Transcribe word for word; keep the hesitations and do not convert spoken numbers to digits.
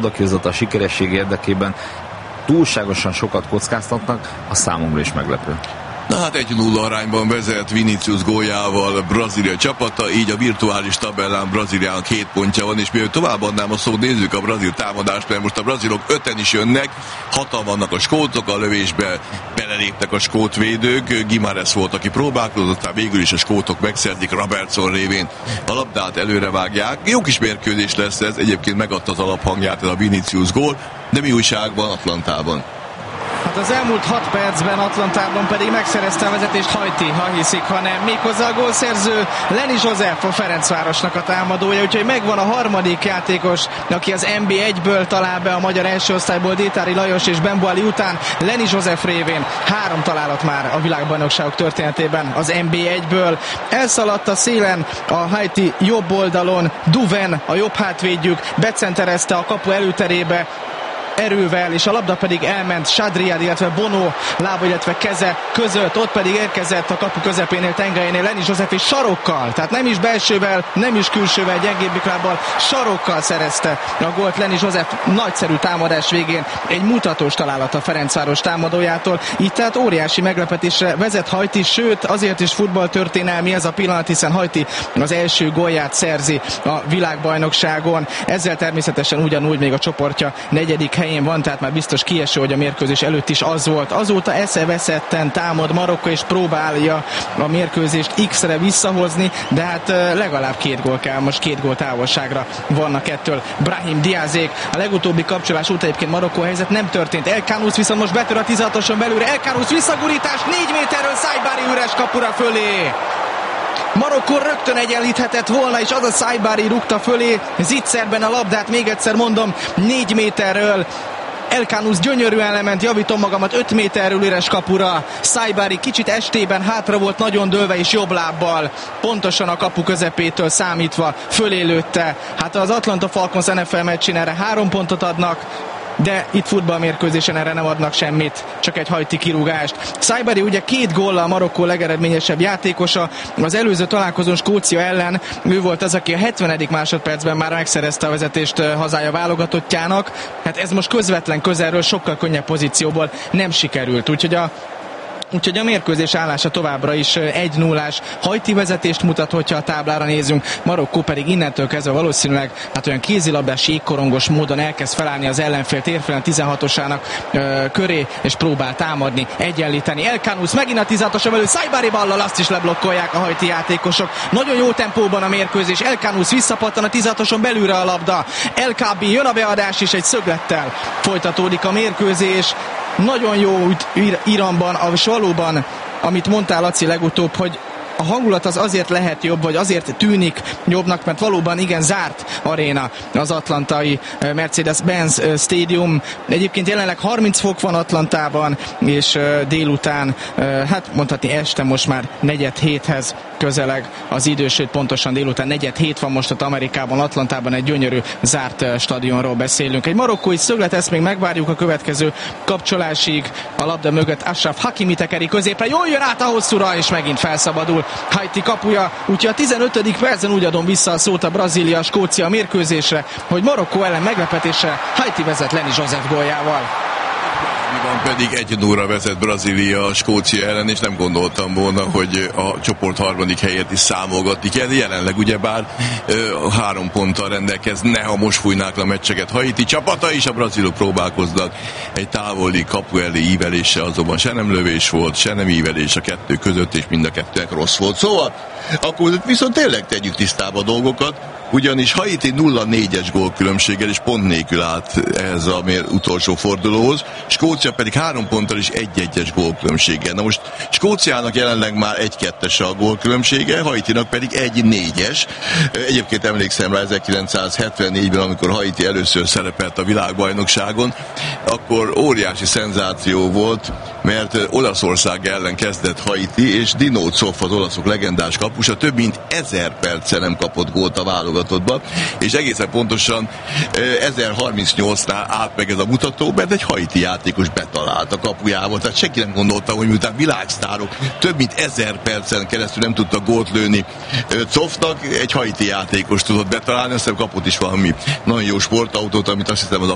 labdakihozata a sikeresség érdekében túlságosan sokat kockáztatnak, az számomra is meglepő. Na hát egy nulla arányban vezet Vinicius góljával Brazília csapata, így a virtuális tabellán Brazíliának hét pontja van, és mielőtt továbbadnám a szót, nézzük a brazil támadást, mert most a brazilok öten is jönnek, hatan vannak a skótok, a lövésbe beleléptek a skót védők, Guimarães volt, aki próbálkozott, tehát végül is a skótok megszerzik Robertson révén. A labdát előre vágják, jó kis mérkőzés lesz ez, egyébként megadta az alaphangját ez a Vinicius gól, de mi újság van Atlantában? Hát az elmúlt hat percben Atlantában pedig megszerezte a vezetést Haiti, ha hiszik, hanem méghozzá a gólszerző Lenny Joseph, a Ferencvárosnak a támadója, úgyhogy megvan a harmadik játékos, aki az en bé egyből talál be a magyar első osztályból Détári Lajos és Bemboali után. Lenny Joseph révén három találat már a világbajnokságok történetében az en bé egyből. Elszaladt a szélen a Haiti jobb oldalon, Duven, a jobb hátvédjük, becenterezte a kapu előterébe erővel, és a labda pedig elment Sadriad, illetve Bono lába, illetve keze között, ott pedig érkezett a kapu közepénél, tengelyénél Lenny Joseph, és sarokkal, tehát nem is belsővel, nem is külsővel, gyengébbik lábbal, sarokkal szerezte a gólt Lenny Joseph nagyszerű támadás végén, egy mutatós találat a Ferencváros támadójától, így tehát óriási meglepetésre vezet Haiti, sőt azért is futballtörténelmi ez a pillanat, hiszen Haiti az első gólját szerzi a világbajnokságon, ezzel természetesen ugyanúgy még a csoportja negyedik helyén van, tehát már biztos kieső, hogy a mérkőzés előtt is az volt. Azóta eszeveszetten támad Marokko, és próbálja a mérkőzést X-re visszahozni, de hát legalább két gól kell, most két gól távolságra vannak ettől Brahim Diazék. A legutóbbi kapcsolás után egyébként Marokkó helyzet nem történt. El Khanous viszont most betör a tizenhatoson belőle, El Khanous visszagurítás, négy méterről Saibari üres kapura fölé. Marokkó rögtön egyenlíthetett volna, és az a Saibari rúgta fölé zicserben a labdát, még egyszer mondom, négy méterről. El Khanous gyönyörűen lement, javítom magamat, öt méterről üres kapura. Saibari kicsit estében hátra volt, nagyon dőlve és jobb lábbal, pontosan a kapu közepétől számítva fölé lőtte. Hát az Atlanta Falcons en ef el meccsén erre három pontot adnak, de itt futballmérkőzésen erre nem adnak semmit, csak egy Haiti kirúgást. Saibari ugye két góllal a Marokkó legeredményesebb játékosa, az előző találkozón Skócia ellen ő volt az, aki a hetvenedik másodpercben már megszerezte a vezetést hazája válogatottjának. Hát ez most közvetlen közelről, sokkal könnyebb pozícióból nem sikerült, úgyhogy a Úgyhogy a mérkőzés állása továbbra is egy nullás Haiti vezetést mutat, hogyha a táblára nézünk. Marokkó pedig innentől kezdve valószínűleg hát olyan kézilabdás, jégkorongos módon elkezd felállni az ellenfél térfélen tizenhatosának ö, köré, és próbál támadni, egyenlíteni. El Khanous megint a tizenhatoson belül, Saibari ballal, azt is leblokkolják a haiti játékosok. Nagyon jó tempóban a mérkőzés. El Khanous visszapattan a tizenhatoson belülre a labda. El Kaabi jön a beadás, és egy szöglettel folytatódik a mérkőzés. Nagyon jó iramban, és valóban, amit mondtál, Laci, legutóbb, hogy a hangulat az azért lehet jobb, vagy azért tűnik jobbnak, mert valóban igen zárt aréna az atlantai Mercedes-Benz Stadium. Egyébként jelenleg harminc fok van Atlantában, és délután, hát mondhatni este most már negyed héthez közeleg az idő, sőt pontosan délután negyed hét van most ott Amerikában, Atlantában, egy gyönyörű zárt stadionról beszélünk. Egy marokkói szöglet, ezt még megvárjuk a következő kapcsolásig. A labda mögött Achraf Hakimi tekeri középre, jól jön át a hosszúra, és megint felszabadul Haiti kapuja, úgyhogy a tizenötödik percen úgy adom vissza a szót a Brazília-Skócia mérkőzésre, hogy Marokkó ellen meglepetésre Haiti vezet Lenny Joseph góljával. Van pedig egy nullra vezet Brazília Skócia ellen, és nem gondoltam volna, hogy a csoport harmadik helyet is számolgatni kell. Jelenleg ugyebár ö, három ponttal rendelkezne, ha most fújnák le a meccseket Haiti csapata, és a brazilok próbálkoznak egy távoli kapu elé ívelése, azonban se nem lövés volt, se nem ívelés a kettő között, és mind a kettőnek rossz volt. Szóval akkor viszont tényleg tegyük tisztába a dolgokat, ugyanis Haiti nulla négyes gólkülönbséggel és pont nélkül állt ehhez a utolsó fordulóhoz, Skócia pedig három ponttal és egy egyes gólkülönbséggel. Na most Skóciának jelenleg már egy kettes a gólkülönbsége, Haitinak pedig egy négyes. Egyébként emlékszem rá ezerkilencszázhetvennégyben, amikor Haiti először szerepelt a világbajnokságon, akkor óriási szenzáció volt, mert Olaszország ellen kezdett Haiti, és Dino Zoff, az olaszok legendás kapusa, több mint ezer perccel nem kapott gólt a válogatottba, és egészen pontosan ezerharmincnyolcnál állt meg ez a mutató, mert egy haiti játékos betalált a kapujába, tehát senki nem gondolta, hogy miután világsztárok több mint ezer percen keresztül nem tudtak gólt lőni Zoffnak, egy haiti játékos tudott betalálni, aztán kapott is valami nagyon jó sportautót, amit azt hiszem az